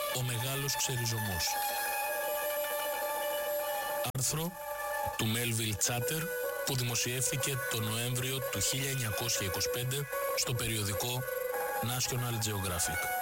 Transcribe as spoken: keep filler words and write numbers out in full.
Ο μεγάλος ξεριζωμός. Άρθρο του Melville Chatter που δημοσιεύθηκε το Νοέμβριο του χίλια εννιακόσια είκοσι πέντε στο περιοδικό National Geographic.